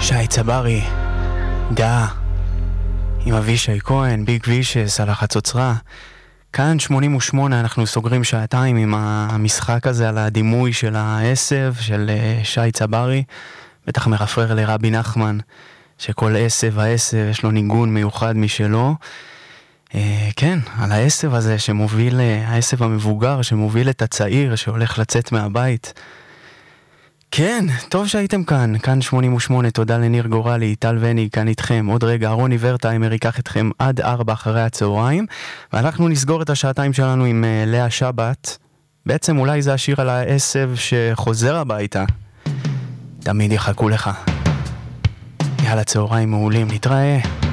שי צברי, דה, עם אבישי כהן, ביג וישס על החצוצרה. כאן 88, אנחנו סוגרים שעתיים עם המשחק הזה על הדימוי של העשב של שי צברי. בטח מרפרר לרבי נחמן, שכל עשב העשב יש לו ניגון מיוחד משלו. כן, על העשב הזה שמוביל, העשב המבוגר שמוביל את הצעיר שהולך לצאת מהבית. כן, טוב שהייתם כאן, כאן 88, תודה לניר גורלי, טל וני, כאן איתכם. עוד רגע, רוני ורטהיימר ייקח אתכם עד 4 אחרי הצהריים, ואנחנו נסגור את השעתיים שלנו עם לאה שבת. בעצם אולי זה השיר על העשב שחוזר הביתה. תמיד יחכו לך. יאללה, צהריים מעולים, נתראה.